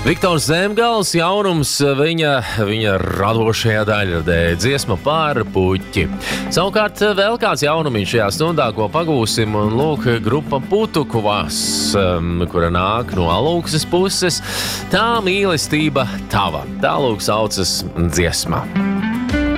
Viktors Zemgals jaunums viņa radošajā daļradē dziesma par puķi. Savukārt vēl kāds jaunumiņš šajā stundā, ko pagūsim, un lūk, grupa Putukuvas, kura nāk no Alūksnes puses. Tā mīlestība tava. Tā lūk saucas dziesmā.